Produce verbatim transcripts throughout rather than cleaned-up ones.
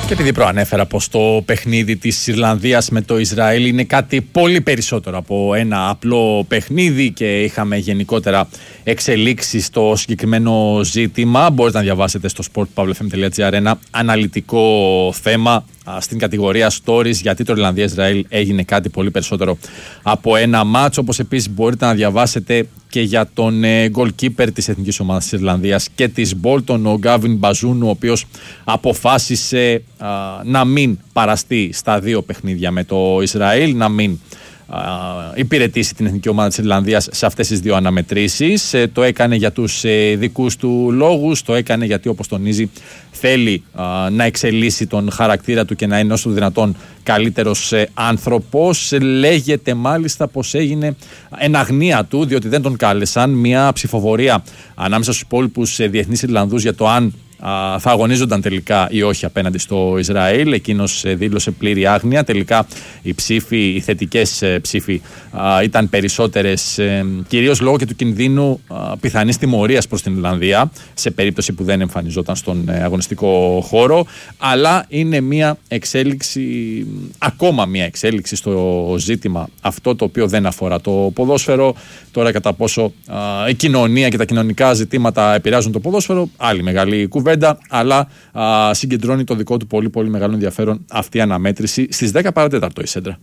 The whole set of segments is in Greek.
Και επειδή προανέφερα πως το παιχνίδι της Ιρλανδίας με το Ισραήλ είναι κάτι πολύ περισσότερο από ένα απλό παιχνίδι και είχαμε γενικότερα εξελίξεις στο συγκεκριμένο ζήτημα, μπορείτε να διαβάσετε στο sport pavlefm τελεία gr ένα αναλυτικό θέμα στην κατηγορία stories, γιατί το Ιρλανδία-Ισραήλ έγινε κάτι πολύ περισσότερο από ένα μάτσο. Όπως επίσης μπορείτε να διαβάσετε και για τον ε, goalkeeper της εθνικής ομάδας της Ιρλανδίας και της Bolton, ο Γκάβιν Μπαζούν, ο οποίος αποφάσισε α, να μην παραστεί στα δύο παιχνίδια με το Ισραήλ, να μην α, υπηρετήσει την εθνική ομάδα της Ιρλανδίας σε αυτές τις δύο αναμετρήσεις. Ε, το έκανε για τους ε, δικούς του λόγους, το έκανε γιατί, όπως τονίζει, θέλει α, να εξελίσσει τον χαρακτήρα του και να είναι όσο δυνατόν καλύτερος ε, άνθρωπος. Λέγεται μάλιστα πως έγινε εν αγνία του, διότι δεν τον κάλεσαν. Μια ψηφοφορία ανάμεσα στους υπόλοιπους ε, διεθνείς Ιρλανδούς για το αν α, θα αγωνίζονταν τελικά ή όχι απέναντι στο Ισραήλ. Εκείνος ε, δήλωσε πλήρη άγνοια. Τελικά οι ψήφοι, οι θετικές ε, ψήφοι α, ήταν περισσότερες, ε, κυρίως λόγω και του κινδύνου α, πιθανής τιμωρίας προς την Ιρλανδία σε περίπτωση που δεν εμφανιζόταν στον ε, αγωνιστικό χώρο. Αλλά είναι μια εξέλιξη, ακόμα μια εξέλιξη στο ζήτημα αυτό, το οποίο δεν αφορά το ποδόσφαιρο. Τώρα, κατά πόσο α, η κοινωνία και τα κοινωνικά ζητήματα επηρεάζουν το ποδόσφαιρο, άλλη μεγάλη κουβέντα, αλλά α, συγκεντρώνει το δικό του πολύ πολύ μεγάλο ενδιαφέρον αυτή η αναμέτρηση στις δέκα παρά τέταρτο η Σέντρα.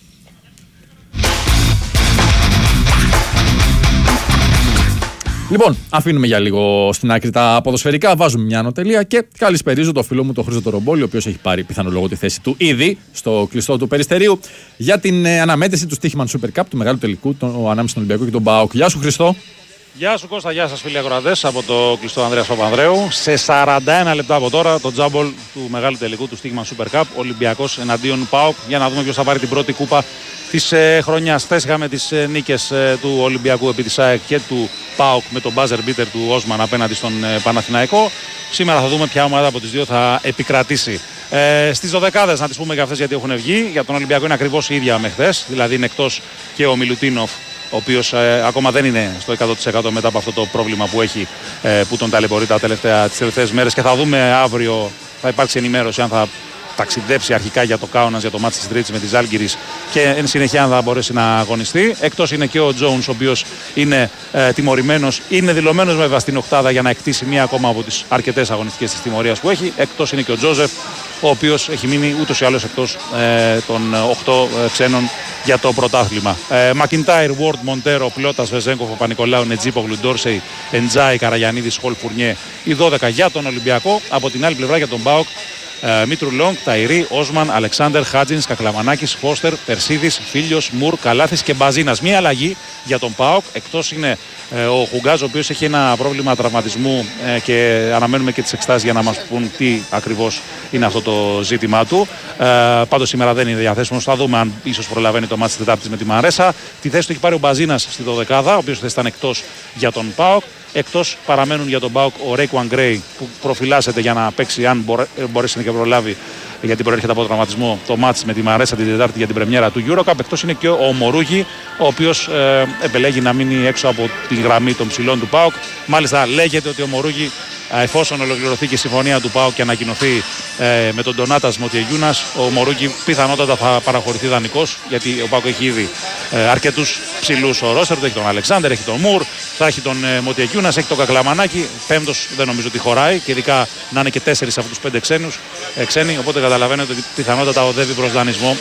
Λοιπόν, αφήνουμε για λίγο στην άκρη τα ποδοσφαιρικά, βάζουμε μια ανωτελεία και καλησπερίζω το φίλο μου τον Χρήστο Ρομπόλη, ο οποίος έχει πάρει πιθανό λόγο τη θέση του ήδη στο κλειστό του Περιστερίου για την ε, αναμέτρηση του Στίχημαν Super Cup, του μεγάλου τελικού το, ανάμεσα στον Ολυμπιακό και τον ΠΑΟΚ. Γεια σου, Χριστό. Γεια σου Κώστα, γεια σας φίλοι ακροατές από το κλειστό Ανδρέας Παπανδρέου. Σε σαράντα ένα λεπτά από τώρα το τζάμπολ του μεγάλου τελικού του Στίχημαν Super Cup, Ολυμπιακός εναντίον ΠΑΟΚ, για να δούμε ποιος θα πάρει την πρώτη κούπα της ε, χρονιάς. Χθες είχαμε τις ε, νίκες ε, του Ολυμπιακού επί της ΑΕΚ και του ΠΑΟΚ με τον buzzer beater του Όσμαν απέναντι στον ε, Παναθηναϊκό. Σήμερα θα δούμε ποια ομάδα από τις δύο θα επικρατήσει. Ε, στις δωδεκάδες να τις πούμε και αυτές, γιατί έχουν βγει. Για τον Ολυμπιακό είναι ακριβώς η ίδια με χθες, δηλαδή είναι εκτός και ο Μιλουτίνοφ, ο οποίος ε, ακόμα δεν είναι στο εκατό τοις εκατό μετά από αυτό το πρόβλημα που έχει, ε, που τον ταλαιπωρεί τα τελευταία, τις τελευταίες μέρες, και θα δούμε αύριο, θα υπάρξει ενημέρωση αν θα ταξιδέψει αρχικά για το Κάουνας, για το μάτς της Τρίτης με τη Ζάλγκιρις, και εν συνεχεία αν θα μπορέσει να αγωνιστεί. Εκτός είναι και ο Τζόουνς, ο οποίος είναι ε, τιμωρημένος, είναι δηλωμένος βέβαια στην οκτάδα για να εκτίσει μία ακόμα από τις αρκετές αγωνιστικές της τιμωρίας που έχει. Εκτός είναι και ο Τζόζεφ, ο οποίος έχει μείνει ούτως ή άλλως εκτός ε, των οκτώ ε, ξένων για το πρωτάθλημα. Μακιντάιρ, Βόρντ, Μοντέρο, Πλώτας, Βεζέγκοφ, Παπα-Νικολάου, Νετζίπογλου, Ντόρσεϊ, Εντζάι, Καραγιαννίδης, Χολ, Φουρνιέ, οι δώδεκα για τον Ολυμπιακό. Από την άλλη πλευρά για τον ΠΑΟΚ, Uh, Μήτρου Λόγκ, Ταϊρή, Όσμαν, Αλεξάνδερ, Χάτζινς, Κακλαμανάκης, Φώστερ, Περσίδης, Φίλιος, Μουρ, Καλάθης και Μπαζίνας. Μία αλλαγή για τον ΠΑΟΚ. Εκτός είναι uh, ο Χουγκάζ, ο οποίος έχει ένα πρόβλημα τραυματισμού uh, και αναμένουμε και τις εξετάσεις για να μας πούν τι ακριβώς είναι αυτό το ζήτημά του. Uh, πάντως σήμερα δεν είναι διαθέσιμος. Θα δούμε αν ίσως προλαβαίνει το μάτς της Τετάρτης με τη Μαρέσα. Τη θέση του έχει πάρει ο Μπαζίνας στη δωδεκάδα, ο οποίος θα ήταν εκτός για τον ΠΑΟΚ. Εκτός παραμένουν για τον ΠΑΟΚ ο Ρέικουαν Γκρέι, που προφυλάσσεται για να παίξει, αν μπορέ, μπορέσει να και προλάβει, γιατί προέρχεται από τραυματισμό, το μάτς με τη Μαρέσα την Τετάρτη για την πρεμιέρα του EuroCup. Εκτός είναι και ο Μορούγι, ο οποίος ε, επελέγει να μείνει έξω από τη γραμμή των ψηλών του ΠΑΟΚ. Μάλιστα λέγεται ότι ο Μορούγι, εφόσον ολοκληρωθεί και η συμφωνία του ΠΑΟΚ και ανακοινωθεί ε, με τον Ντονάτας Μοτιεγιούνας, ο Μορούγι πιθανότατα θα παραχωρηθεί δανεικός, γιατί ο ΠΑΟΚ έχει ήδη ε, αρκετούς ψηλούς ο ρόστερ του. Έχει τον Αλεξάνδερ, έχει τον Μουρ, θα έχει τον ε, Μοτιεγιούνας, έχει τον Κακλαμανάκη. Πέμπτος δεν νομίζω ότι χωράει, και ειδικά να είναι και τέσσερις από τους πέντε ξένους, ε, ξένοι. Οπότε καταλαβαίνετε ότι πιθανότατα οδεύει προς δανεισμό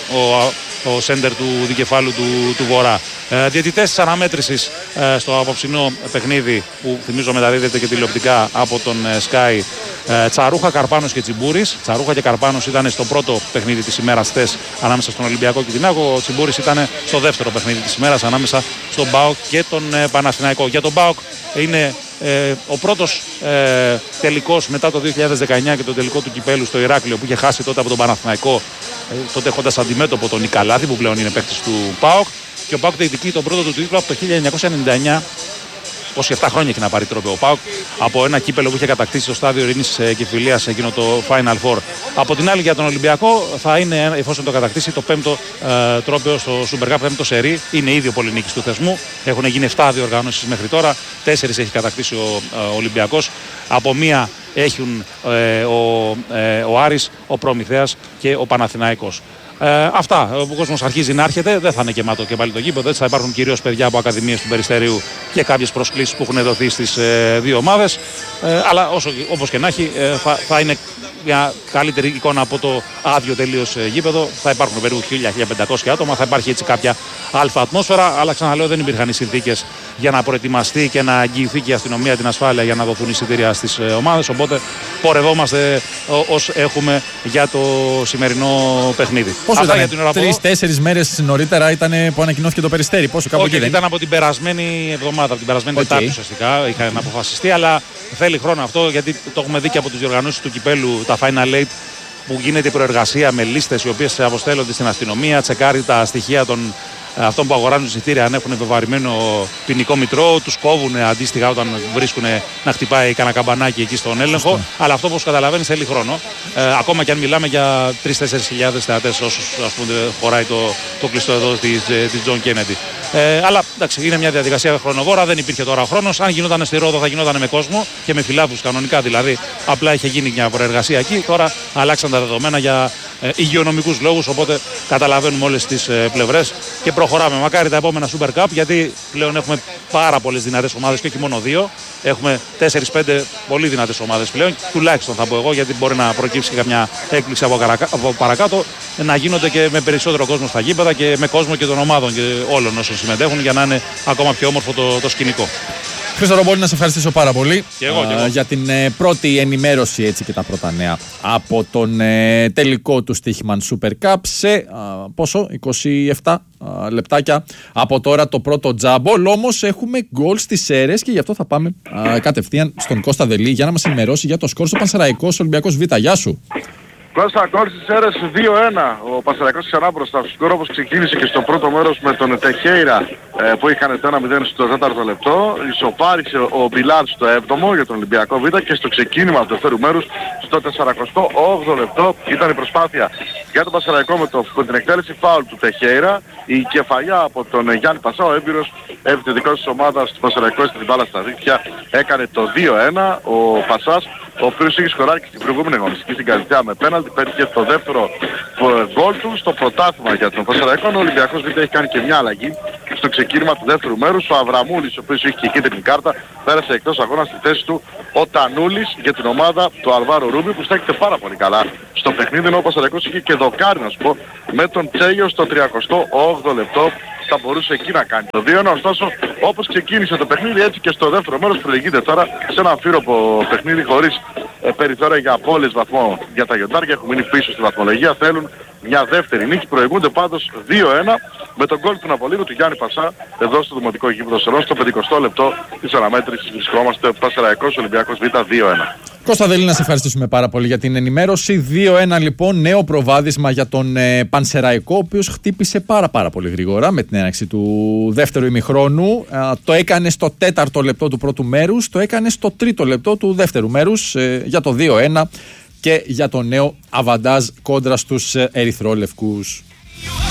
ο, ο σέντερ του δικεφάλου του, του Βορρά. Ε, διαιτητές της αναμέτρησης ε, στο απόψινό παιχνίδι, που θυμίζω μεταδίδεται και τηλεοπτικά από τον ε, Sky, ε, Τσαρούχα, Καρπάνος και Τσιμπούρης. Τσαρούχα και Καρπάνος ήταν στο πρώτο παιχνίδι της ημέρας χθες ανάμεσα στον Ολυμπιακό και την ΑΕΚ. Ο Τσιμπούρης ήταν στο δεύτερο παιχνίδι της ημέρας ανάμεσα στον ΠΑΟΚ και τον ε, Παναθηναϊκό. Για τον ΠΑΟΚ είναι ε, ο πρώτος ε, τελικός μετά το δύο χιλιάδες δεκαεννιά και το τελικό του κυπέλου στο Ηράκλειο, που είχε χάσει τότε από τον Παναθηναϊκό, ε, τότε έχοντας αντιμέτωπο τον Νικαλάδη, που πλέον είναι παίκτης του ΠΑΟΚ. Και ο ΠΑΟΚ διεκδικεί τον πρώτο του τίτλο από το χίλια εννιακόσια ενενήντα εννιά. είκοσι επτά χρόνια έχει να πάρει τρόπαιο ο ΠΑΟΚ από ένα κύπελο που είχε κατακτήσει στο στάδιο Ειρήνης και Φιλίας, εκείνο το Final Four. Από την άλλη, για τον Ολυμπιακό θα είναι, εφόσον το κατακτήσει, το πέμπτο ε, τρόπαιο στο Super Cup, πέμπτο σερί. Είναι ήδη ο πολυνίκης του θεσμού. Έχουν γίνει επτά διοργανώσεις μέχρι τώρα. Τέσσερις έχει κατακτήσει ο ε, Ολυμπιακός από μία έχουν ε, ο, ε, ο Άρης, ο Προμηθέας και ο Παναθηναϊκός. Ε, αυτά. Ο κόσμος αρχίζει να έρχεται. Δεν θα είναι γεμάτο και πάλι το γήπεδο. Έτσι θα υπάρχουν κυρίως παιδιά από ακαδημίες του Περιστερίου και κάποιες προσκλήσεις που έχουν δοθεί στις ε, δύο ομάδες. Ε, αλλά όσο, όπως και να έχει, ε, θα, θα είναι μια καλύτερη εικόνα από το άδειο τελείως ε, γήπεδο. Θα υπάρχουν περίπου χίλια με χίλια πεντακόσια άτομα. Θα υπάρχει έτσι κάποια αλφα ατμόσφαιρα. Αλλά ξαναλέω, δεν υπήρχαν οι συνθήκες για να προετοιμαστεί και να αγγιηθεί και η αστυνομία την ασφάλεια για να δοθούν εισιτήρια στις ε, ομάδες. Οπότε πορευόμαστε ως έχουμε για το σημερινό παιχνίδι. Πόσο ήταν, τρεις-τέσσερις μέρες νωρίτερα ήταν που ανακοινώθηκε το Περιστέρι. Πόσο κάπου okay, εκεί, ήταν από την περασμένη εβδομάδα, από την περασμένη okay. Τετάρτη ουσιαστικά είχαν αποφασιστεί, αλλά θέλει χρόνο αυτό γιατί το έχουμε δει και από τις διοργανώσεις του κυπέλου, τα Final Eight, που γίνεται η προεργασία με λίστες οι οποίες αποστέλλονται στην αστυνομία, τσεκάρει τα στοιχεία των αυτών που αγοράζουν εισιτήρια αν έχουν βεβαρημένο ποινικό μητρό, τους κόβουν αντίστοιχα όταν βρίσκουν να χτυπάει κανένα καμπανάκι εκεί στον έλεγχο. Σωστό. Αλλά αυτό, όπως καταλαβαίνεις, θέλει χρόνο. Ε, ακόμα και αν μιλάμε για τρεις-τέσσερις χιλιάδες θεατές, όσους ας πούμε χωράει το, το κλειστό εδώ της, της John Kennedy. Ε, αλλά εντάξει, είναι μια διαδικασία χρονοβόρα, δεν υπήρχε τώρα χρόνος. Αν γινόταν στη Ρόδο, θα γινόταν με κόσμο και με φιλάθλους κανονικά δηλαδή. Απλά είχε γίνει μια προεργασία εκεί. Τώρα αλλάξαν τα δεδομένα για ε, υγειονομικούς λόγους. Οπότε καταλαβαίνουμε όλες τις ε, πλευρές και προχωράμε. Μακάρι τα επόμενα Super Cup, γιατί πλέον έχουμε πάρα πολλές δυνατές ομάδες και όχι μόνο δύο. Έχουμε τέσσερις πέντε πολύ δυνατές ομάδες πλέον. Τουλάχιστον θα πω εγώ, γιατί μπορεί να προκύψει και καμιά έκπληξη από, καρακα... από παρακάτω. Να γίνονται και με περισσότερο κόσμο στα γήπεδα και με κόσμο και των ομάδων και όλων όσων συμμετέχουν, για να είναι ακόμα πιο όμορφο το, το σκηνικό. Χρήστο Ρομπόλη, να σε ευχαριστήσω πάρα πολύ και εγώ, και εγώ. Α, για την ε, πρώτη ενημέρωση, έτσι, και τα πρώτα νέα από τον ε, τελικό του Στοίχημαν Super Cup σε α, πόσο, είκοσι επτά α, λεπτάκια από τώρα το πρώτο τζάμπολ. Όμως έχουμε γκολ στις ΣΕΡΕΣ και γι' αυτό θα πάμε α, κατευθείαν στον Κώστα Δελή για να μας ενημερώσει για το σκορ στο Πανσεραϊκός Ολυμπιακός Β. Γεια σου. Κώστα, γκολ στις ΣΕΡΕΣ δύο ένα. Ο Πανσεραϊκός ξανά μπροστά στο σκορ, όπως ξεκίνησε και στο πρώτο μέρος με τον Τεχέιρα ε, που είχαν το ένα μηδέν στο τέταρτο λεπτό. Ισοπάρισε ο Μπιλάρ στο έβδομο για τον Ολυμπιακό Β και στο ξεκίνημα του δεύτερου μέρους στο σαρανταοκτώ όγδοο λεπτό ήταν η προσπάθεια για τον Πανσεραϊκό με, το, με την εκτέλεση φάουλ του Τεχέιρα. Η κεφαλιά από τον Γιάννη Πασά, ο έμπειρος επιθετικός της ομάδας του Πανσεραϊκού, στην μπάλα στα δίκτυα, έκανε το δύο ένα. Ο Πασάς, ο οποίος είχε σκοράρει και στην προηγούμενη αγωνιστική στην Καλυθέα με πέναλτι, πέτυχε το δεύτερο γκολ του στο πρωτάθλημα για τον Πανσεραϊκό. Ο Ολυμπιακός Β έχει κάνει και μια αλλαγή στο ξεκίνημα του δεύτερου μέρους. Ο Αβραμούλης, ο οποίος είχε και κίτρινη κάρτα, πέρασε εκτός αγώνα στη θέση του ο Τανούλης για την ομάδα του Αλβάρο Ρούμπι, που στέκεται πάρα πολύ καλά στο παιχνίδι, ενώ ο Πανσεραϊκός είχε και δοκάρι, να σου πω, με τον Τσέλιο στο τριανταοκτώ όγδοο λεπτό. Θα μπορούσε εκεί να κάνει το δύο ένα, ωστόσο όπως ξεκίνησε το παιχνίδι, έτσι και στο δεύτερο μέρος προηγείται τώρα σε ένα αμφίροπο παιχνίδι χωρίς ε, περιθώρια για απώλειες βαθμών για τα γιοντάρια. Έχουν μείνει πίσω στη βαθμολογία, θέλουν μια δεύτερη νίκη, προηγούνται πάντως δύο ένα με τον γκολ του Ναπολίου του Γιάννη Πασά εδώ στο δημοτικό γήπεδο Σερών. Στο πενηκοστό λεπτό της αναμέτρησης βρισκόμαστε, Πανσεραϊκός Ολυμπιακός Β δύο ένα. Κώστα Δελή, να σε ευχαριστήσουμε πάρα πολύ για την ενημέρωση. δύο ένα λοιπόν, νέο προβάδισμα για τον ε, Πανσεραϊκό, ο οποίος χτύπησε πάρα πάρα πολύ γρήγορα με την έναρξη του δεύτερου ημιχρόνου. Ε, το έκανε στο τέταρτο λεπτό του πρώτου μέρους, το έκανε στο τρίτο λεπτό του δεύτερου μέρους ε, για το δύο ένα και για το νέο αβαντάζ κόντρα στους ερυθρόλευκους.